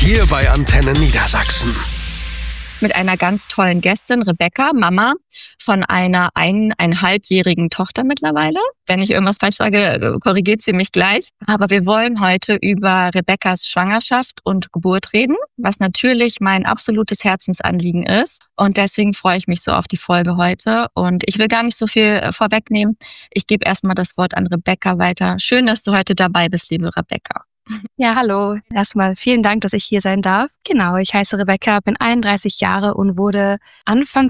Hier bei Antenne Niedersachsen. Mit einer ganz tollen Gästin, Rebecca, Mama von einer 1,5-jährigen Tochter mittlerweile. Wenn ich irgendwas falsch sage, korrigiert sie mich gleich. Aber wir wollen heute über Rebeccas Schwangerschaft und Geburt reden, was natürlich mein absolutes Herzensanliegen ist. Und deswegen freue ich mich so auf die Folge heute. Und ich will gar nicht so viel vorwegnehmen. Ich gebe erstmal das Wort an Rebecca weiter. Schön, dass du heute dabei bist, liebe Rebecca. Ja, hallo. Erstmal vielen Dank, dass ich hier sein darf. Genau, ich heiße Rebecca, bin 31 Jahre und wurde Anfang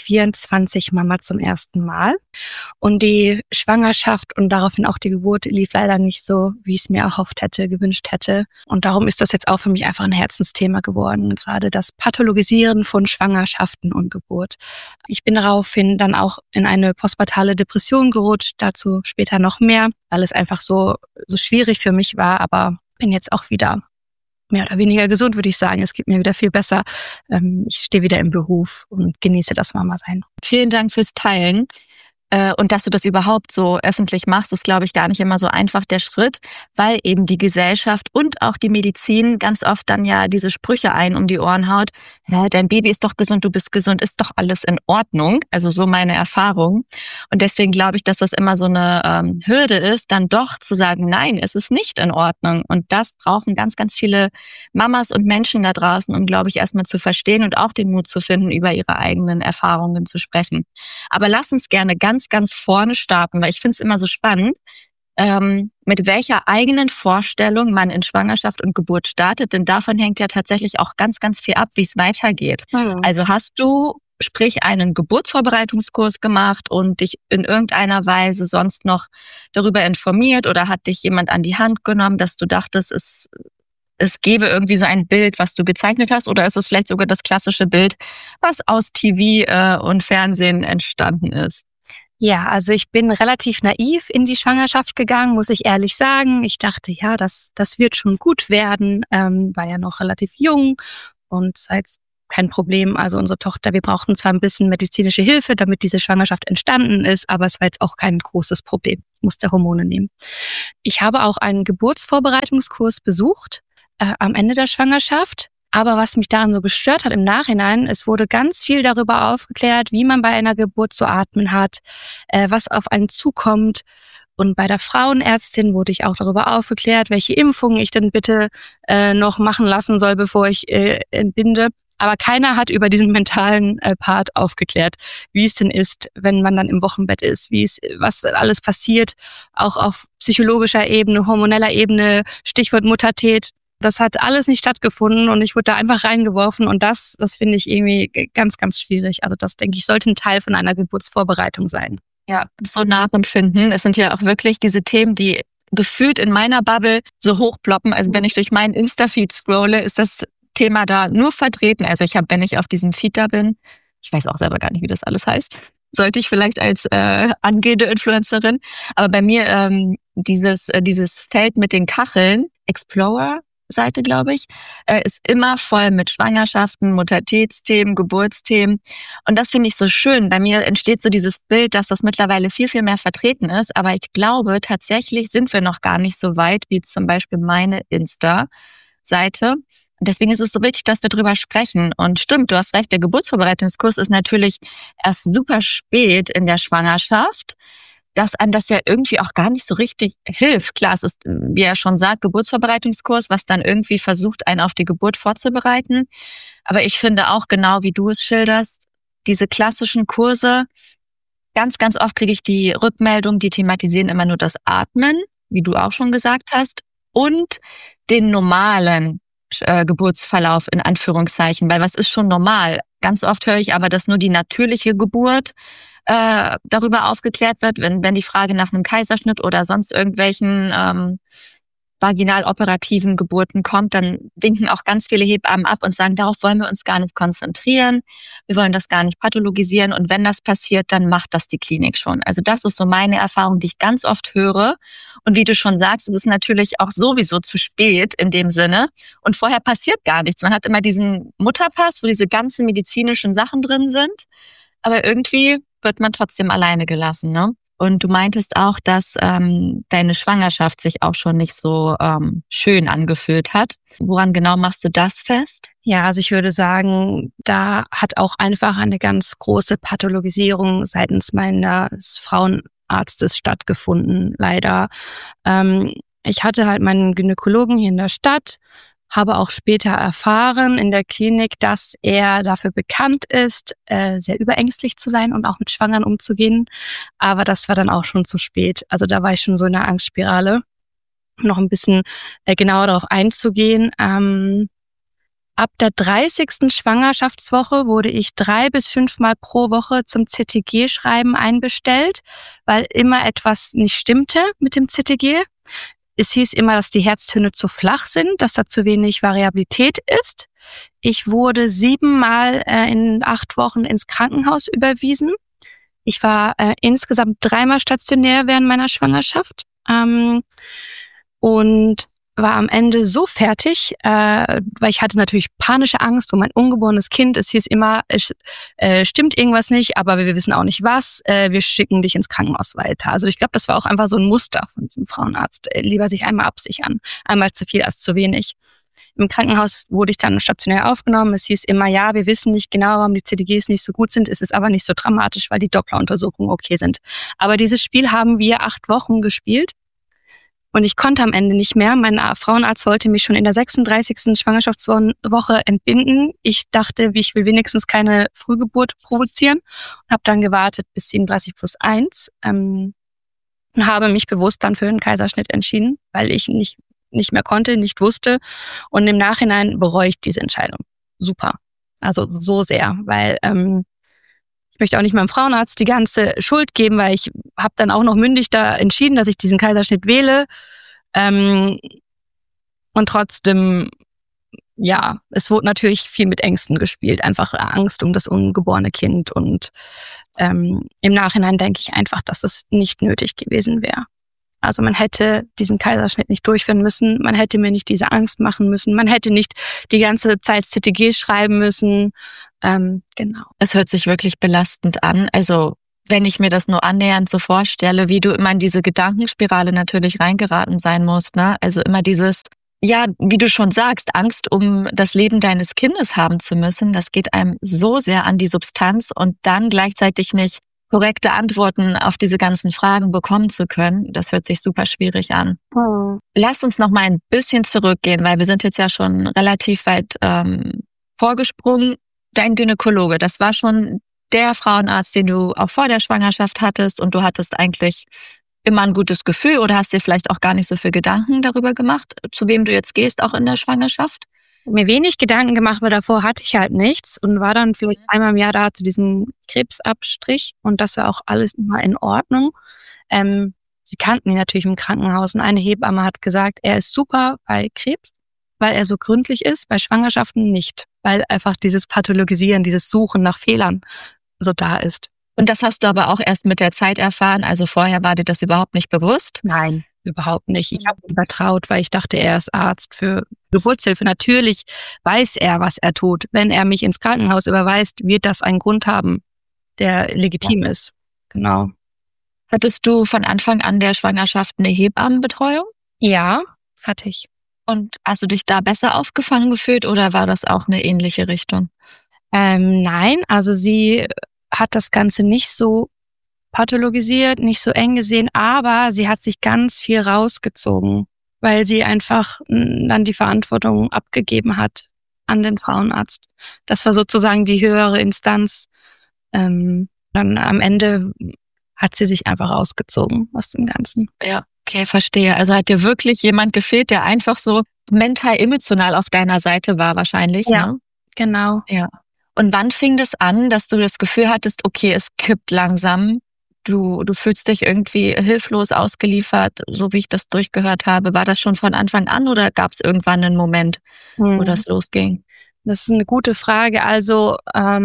2024 Mama zum ersten Mal. Und die Schwangerschaft und daraufhin auch die Geburt lief leider nicht so, wie ich es mir erhofft hätte, gewünscht hätte. Und darum ist das jetzt auch für mich einfach ein Herzensthema geworden, gerade das Pathologisieren von Schwangerschaften und Geburt. Ich bin daraufhin dann auch in eine postpartale Depression gerutscht, dazu später noch mehr, weil es einfach so schwierig für mich war, aber bin jetzt auch wieder mehr oder weniger gesund, würde ich sagen. Es geht mir wieder viel besser. Ich stehe wieder im Beruf und genieße das Mama-Sein. Vielen Dank fürs Teilen. Und dass du das überhaupt so öffentlich machst, ist, glaube ich, gar nicht immer so einfach der Schritt, weil eben die Gesellschaft und auch die Medizin ganz oft dann ja diese Sprüche um die Ohren haut. Ja, dein Baby ist doch gesund, du bist gesund, ist doch alles in Ordnung. Also so meine Erfahrung. Und deswegen glaube ich, dass das immer so eine Hürde ist, dann doch zu sagen, nein, es ist nicht in Ordnung. Und das brauchen ganz, ganz viele Mamas und Menschen da draußen, um, glaube ich, erstmal zu verstehen und auch den Mut zu finden, über ihre eigenen Erfahrungen zu sprechen. Aber lass uns gerne ganz vorne starten, weil ich finde es immer so spannend, mit welcher eigenen Vorstellung man in Schwangerschaft und Geburt startet, denn davon hängt ja tatsächlich auch ganz, ganz viel ab, wie es weitergeht. Also hast du, sprich, einen Geburtsvorbereitungskurs gemacht und dich in irgendeiner Weise sonst noch darüber informiert oder hat dich jemand an die Hand genommen, dass du dachtest, es gäbe irgendwie so ein Bild, was du gezeichnet hast, oder ist es vielleicht sogar das klassische Bild, was aus TV und Fernsehen entstanden ist? Ja, also ich bin relativ naiv in die Schwangerschaft gegangen, muss ich ehrlich sagen. Ich dachte, ja, das wird schon gut werden, war ja noch relativ jung und sei jetzt kein Problem. Also unsere Tochter, wir brauchten zwar ein bisschen medizinische Hilfe, damit diese Schwangerschaft entstanden ist, aber es war jetzt auch kein großes Problem. Ich musste Hormone nehmen. Ich habe auch einen Geburtsvorbereitungskurs besucht, am Ende der Schwangerschaft. Aber was mich daran so gestört hat im Nachhinein, es wurde ganz viel darüber aufgeklärt, wie man bei einer Geburt zu atmen hat, was auf einen zukommt. Und bei der Frauenärztin wurde ich auch darüber aufgeklärt, welche Impfungen ich denn bitte noch machen lassen soll, bevor ich entbinde. Aber keiner hat über diesen mentalen Part aufgeklärt, wie es denn ist, wenn man dann im Wochenbett ist, was alles passiert, auch auf psychologischer Ebene, hormoneller Ebene, Stichwort Muttertät. Das hat alles nicht stattgefunden und ich wurde da einfach reingeworfen und das finde ich irgendwie ganz, ganz schwierig. Also das, denke ich, sollte ein Teil von einer Geburtsvorbereitung sein. Ja, so nachempfinden. Es sind ja auch wirklich diese Themen, die gefühlt in meiner Bubble so hochploppen. Also wenn ich durch meinen Insta-Feed scrolle, ist das Thema da nur vertreten. Also wenn ich auf diesem Feed da bin, ich weiß auch selber gar nicht, wie das alles heißt. Sollte ich vielleicht als angehende Influencerin. Aber bei mir dieses Feld mit den Kacheln, Explorer, Seite, glaube ich, ist immer voll mit Schwangerschaften, Muttertätsthemen, Geburtsthemen. Und das finde ich so schön. Bei mir entsteht so dieses Bild, dass das mittlerweile viel, viel mehr vertreten ist. Aber ich glaube, tatsächlich sind wir noch gar nicht so weit, wie zum Beispiel meine Insta-Seite. Und deswegen ist es so wichtig, dass wir drüber sprechen. Und stimmt, du hast recht, der Geburtsvorbereitungskurs ist natürlich erst super spät in der Schwangerschaft, dass einem das ja irgendwie auch gar nicht so richtig hilft. Klar, es ist, wie er schon sagt, Geburtsvorbereitungskurs, was dann irgendwie versucht, einen auf die Geburt vorzubereiten. Aber ich finde auch, genau wie du es schilderst, diese klassischen Kurse, ganz, ganz oft kriege ich die Rückmeldung, die thematisieren immer nur das Atmen, wie du auch schon gesagt hast, und den normalen Geburtsverlauf in Anführungszeichen, weil was ist schon normal? Ganz oft höre ich aber, dass nur die natürliche Geburt darüber aufgeklärt wird, wenn die Frage nach einem Kaiserschnitt oder sonst irgendwelchen vaginal-operativen Geburten kommt, dann winken auch ganz viele Hebammen ab und sagen, darauf wollen wir uns gar nicht konzentrieren, wir wollen das gar nicht pathologisieren und wenn das passiert, dann macht das die Klinik schon. Also das ist so meine Erfahrung, die ich ganz oft höre und wie du schon sagst, es ist natürlich auch sowieso zu spät in dem Sinne und vorher passiert gar nichts. Man hat immer diesen Mutterpass, wo diese ganzen medizinischen Sachen drin sind, aber irgendwie wird man trotzdem alleine gelassen, ne? Und du meintest auch, dass deine Schwangerschaft sich auch schon nicht so schön angefühlt hat. Woran genau machst du das fest? Ja, also ich würde sagen, da hat auch einfach eine ganz große Pathologisierung seitens meines Frauenarztes stattgefunden, leider. Ich hatte halt meinen Gynäkologen hier in der Stadt, habe auch später erfahren in der Klinik, dass er dafür bekannt ist, sehr überängstlich zu sein und auch mit Schwangeren umzugehen. Aber das war dann auch schon zu spät. Also da war ich schon so in der Angstspirale. Noch ein bisschen genauer darauf einzugehen. Ab der 30. Schwangerschaftswoche wurde ich 3 bis 5 Mal pro Woche zum CTG-Schreiben einbestellt, weil immer etwas nicht stimmte mit dem CTG. Es hieß immer, dass die Herztöne zu flach sind, dass da zu wenig Variabilität ist. Ich wurde 7 Mal in 8 Wochen ins Krankenhaus überwiesen. Ich war insgesamt 3 Mal stationär während meiner Schwangerschaft und war am Ende so fertig, weil ich hatte natürlich panische Angst um mein ungeborenes Kind. Es hieß immer, es stimmt irgendwas nicht, aber wir wissen auch nicht was. Wir schicken dich ins Krankenhaus weiter. Also ich glaube, das war auch einfach so ein Muster von diesem Frauenarzt. Lieber sich einmal absichern. Einmal zu viel als zu wenig. Im Krankenhaus wurde ich dann stationär aufgenommen. Es hieß immer, ja, wir wissen nicht genau, warum die CTGs nicht so gut sind. Es ist aber nicht so dramatisch, weil die Doppleruntersuchungen okay sind. Aber dieses Spiel haben wir 8 Wochen gespielt. Und ich konnte am Ende nicht mehr. Mein Frauenarzt wollte mich schon in der 36. Schwangerschaftswoche entbinden. Ich dachte, ich will wenigstens keine Frühgeburt provozieren und habe dann gewartet bis 37+1 und habe mich bewusst dann für einen Kaiserschnitt entschieden, weil ich nicht mehr konnte, nicht wusste. Und im Nachhinein bereue ich diese Entscheidung. Super. Also so sehr, weil ich möchte auch nicht meinem Frauenarzt die ganze Schuld geben, weil ich habe dann auch noch mündig da entschieden, dass ich diesen Kaiserschnitt wähle. Und trotzdem, ja, es wurde natürlich viel mit Ängsten gespielt. Einfach Angst um das ungeborene Kind. Und im Nachhinein denke ich einfach, dass es nicht nötig gewesen wäre. Also man hätte diesen Kaiserschnitt nicht durchführen müssen. Man hätte mir nicht diese Angst machen müssen. Man hätte nicht die ganze Zeit CTG schreiben müssen. Genau. Es hört sich wirklich belastend an. Also wenn ich mir das nur annähernd so vorstelle, wie du immer in diese Gedankenspirale natürlich reingeraten sein musst, ne? Also immer dieses, ja, wie du schon sagst, Angst um das Leben deines Kindes haben zu müssen, das geht einem so sehr an die Substanz und dann gleichzeitig nicht korrekte Antworten auf diese ganzen Fragen bekommen zu können, das hört sich super schwierig an. Lass uns noch mal ein bisschen zurückgehen, weil wir sind jetzt ja schon relativ weit vorgesprungen. Dein Gynäkologe, das war schon der Frauenarzt, den du auch vor der Schwangerschaft hattest und du hattest eigentlich immer ein gutes Gefühl oder hast dir vielleicht auch gar nicht so viel Gedanken darüber gemacht, zu wem du jetzt gehst, auch in der Schwangerschaft? Mir wenig Gedanken gemacht, weil davor hatte ich halt nichts und war dann vielleicht einmal im Jahr da zu diesem Krebsabstrich und das war auch alles immer in Ordnung. Sie kannten ihn natürlich im Krankenhaus und eine Hebamme hat gesagt, er ist super bei Krebs, weil er so gründlich ist, bei Schwangerschaften nicht, weil einfach dieses Pathologisieren, dieses Suchen nach Fehlern so da ist. Und das hast du aber auch erst mit der Zeit erfahren, also vorher war dir das überhaupt nicht bewusst? Nein, überhaupt nicht. Ich habe ihm vertraut, weil ich dachte, er ist Arzt für Geburtshilfe. Natürlich weiß er, was er tut. Wenn er mich ins Krankenhaus überweist, wird das einen Grund haben, der legitim ist. Genau. Hattest du von Anfang an der Schwangerschaft eine Hebammenbetreuung? Ja, hatte ich. Und hast du dich da besser aufgefangen gefühlt oder war das auch eine ähnliche Richtung? Nein, also sie hat das Ganze nicht so pathologisiert, nicht so eng gesehen, aber sie hat sich ganz viel rausgezogen, weil sie einfach dann die Verantwortung abgegeben hat an den Frauenarzt. Das war sozusagen die höhere Instanz. Dann am Ende hat sie sich einfach rausgezogen aus dem Ganzen. Ja, okay, verstehe. Also hat dir wirklich jemand gefehlt, der einfach so mental, emotional auf deiner Seite war wahrscheinlich, ja, ne? Genau. Ja. Und wann fing das an, dass du das Gefühl hattest, okay, es kippt langsam, du fühlst dich irgendwie hilflos ausgeliefert, so wie ich das durchgehört habe. War das schon von Anfang an oder gab es irgendwann einen Moment, wo das losging? Das ist eine gute Frage. Also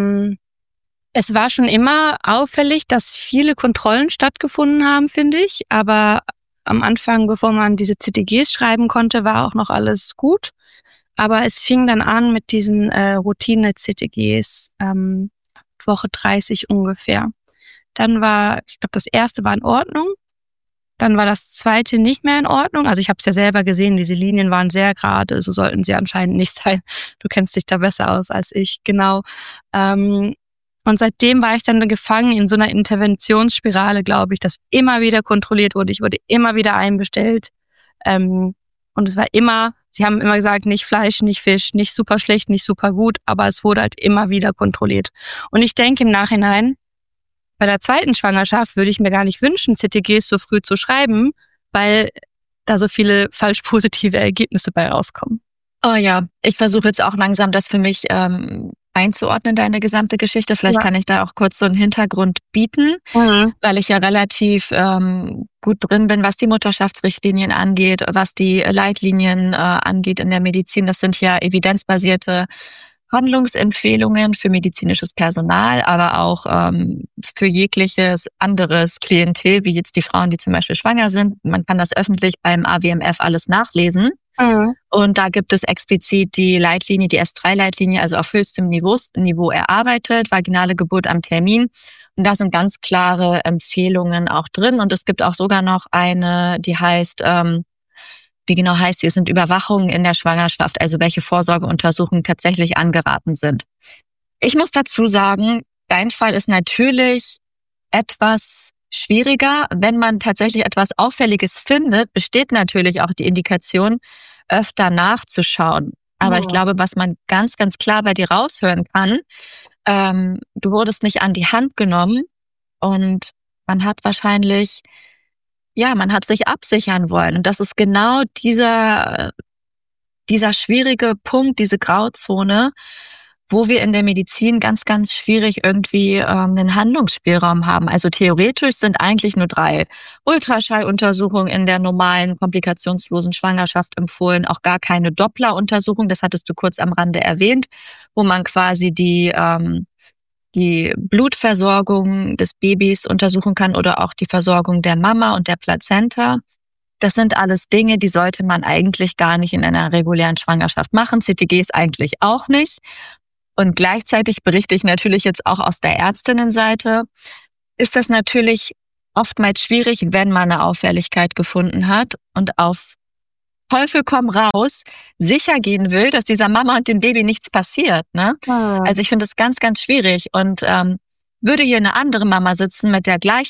es war schon immer auffällig, dass viele Kontrollen stattgefunden haben, finde ich. Aber am Anfang, bevor man diese CTGs schreiben konnte, war auch noch alles gut. Aber es fing dann an mit diesen Routine-CTGs, Woche 30 ungefähr. Dann war, ich glaube, das erste war in Ordnung. Dann war das zweite nicht mehr in Ordnung. Also ich habe es ja selber gesehen, diese Linien waren sehr gerade, so sollten sie anscheinend nicht sein. Du kennst dich da besser aus als ich, genau. Und seitdem war ich dann gefangen in so einer Interventionsspirale, glaube ich, dass immer wieder kontrolliert wurde. Ich wurde immer wieder einbestellt. Und es war immer, sie haben immer gesagt, nicht Fleisch, nicht Fisch, nicht super schlecht, nicht super gut, aber es wurde halt immer wieder kontrolliert. Und ich denke im Nachhinein, bei der zweiten Schwangerschaft würde ich mir gar nicht wünschen, CTGs so früh zu schreiben, weil da so viele falsch positive Ergebnisse bei rauskommen. Oh ja, ich versuche jetzt auch langsam das für mich einzuordnen, deine gesamte Geschichte. Vielleicht kann ich da auch kurz so einen Hintergrund bieten, weil ich ja relativ gut drin bin, was die Mutterschaftsrichtlinien angeht, was die Leitlinien angeht in der Medizin. Das sind ja evidenzbasierte Handlungsempfehlungen für medizinisches Personal, aber auch für jegliches anderes Klientel, wie jetzt die Frauen, die zum Beispiel schwanger sind. Man kann das öffentlich beim AWMF alles nachlesen. Und da gibt es explizit die Leitlinie, die S3-Leitlinie, also auf höchstem Niveau erarbeitet, vaginale Geburt am Termin. Und da sind ganz klare Empfehlungen auch drin. Und es gibt auch sogar noch eine, die heißt, wie genau heißt sie, es sind Überwachungen in der Schwangerschaft, also welche Vorsorgeuntersuchungen tatsächlich angeraten sind. Ich muss dazu sagen, dein Fall ist natürlich etwas schwieriger. Wenn man tatsächlich etwas Auffälliges findet, besteht natürlich auch die Indikation, öfter nachzuschauen. Aber ich glaube, was man ganz, ganz klar bei dir raushören kann, du wurdest nicht an die Hand genommen und man hat wahrscheinlich, man hat sich absichern wollen. Und das ist genau dieser schwierige Punkt, diese Grauzone, wo wir in der Medizin ganz, ganz schwierig irgendwie einen Handlungsspielraum haben. Also theoretisch sind eigentlich nur 3 Ultraschalluntersuchungen in der normalen, komplikationslosen Schwangerschaft empfohlen, auch gar keine Doppler-Untersuchung, das hattest du kurz am Rande erwähnt, wo man quasi die Blutversorgung des Babys untersuchen kann oder auch die Versorgung der Mama und der Plazenta. Das sind alles Dinge, die sollte man eigentlich gar nicht in einer regulären Schwangerschaft machen. CTGs eigentlich auch nicht. Und gleichzeitig berichte ich natürlich jetzt auch aus der Ärztinnenseite, ist das natürlich oftmals schwierig, wenn man eine Auffälligkeit gefunden hat und auf Teufel komm raus sicher gehen will, dass dieser Mama und dem Baby nichts passiert. Ne? Also ich finde das ganz, ganz schwierig. Und würde hier eine andere Mama sitzen mit der gleichen